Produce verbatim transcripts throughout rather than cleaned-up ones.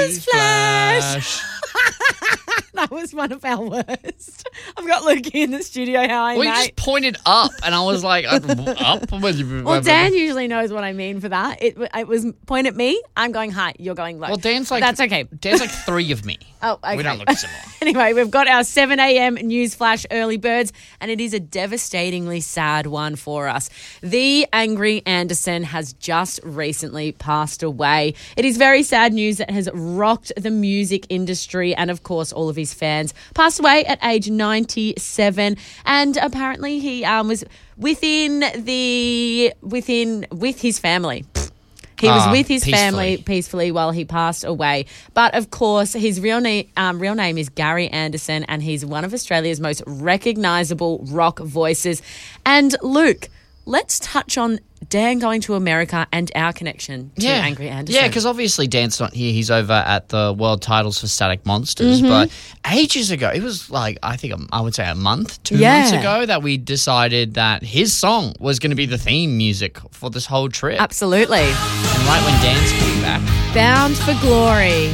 Newsflash. That was one of our worst. I've got Lukey in the studio. How are you, Well, you mate? just pointed up, and I was like, up? Well, Dan usually knows what I mean for that. It, it was point at me. I'm going high. You're going low. Well, Dan's like... That's okay. Dan's like three of me. Oh, okay. We don't look similar. Anyway, we've got our seven a.m. news flash early birds, and it is a devastatingly sad one for us. The Angry Anderson has just recently passed away. It is very sad news that has rocked the music industry and, of course, all of his fans. Passed away at age ninety-seven, and apparently he um, was within the within with his family. He was Ah, with his peacefully. family peacefully while he passed away. But, of course, his real, na- um, real name is Gary Anderson, and he's one of Australia's most recognisable rock voices. And, Luke, let's touch on Dan going to America and our connection to Angry Anderson. Yeah, because obviously Dan's not here. He's over at the World Titles for Static Monsters. Mm-hmm. But ages ago, it was like, I think, a- I would say a month, two Yeah. months ago, that we decided that his song was going to be the theme music for this whole trip. Absolutely. And right when Dan's coming back. Bound for Glory.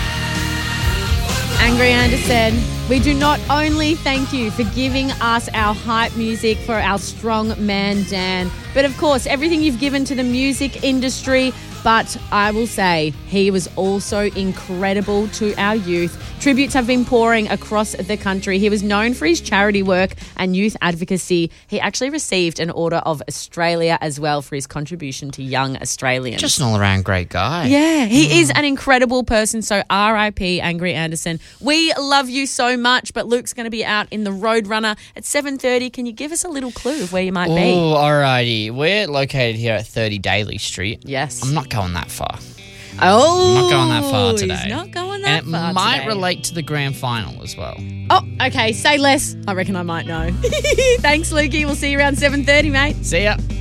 Angry Anderson, we do not only thank you for giving us our hype music for our strong man Dan, but of course everything you've given to the music industry. But I will say he was also incredible to our youth. Tributes have been pouring across the country. He was known for his charity work and youth advocacy. He actually received an Order of Australia as well for his contribution to young Australians. Just an all-around great guy. Yeah, he is an incredible person. So R I P Angry Anderson. We love you so much, but Luke's going to be out in the Roadrunner at seven thirty. Can you give us a little clue of where you might be? Oh, alrighty. We're located here at thirty Daly Street. Yes. I'm not going that far. Oh, I'm not going that far today. He's not going that And it far might today. relate to the grand final as well. Oh, okay. Say less. I reckon I might know. Thanks, Lukey. We'll see you around seven thirty, mate. See ya.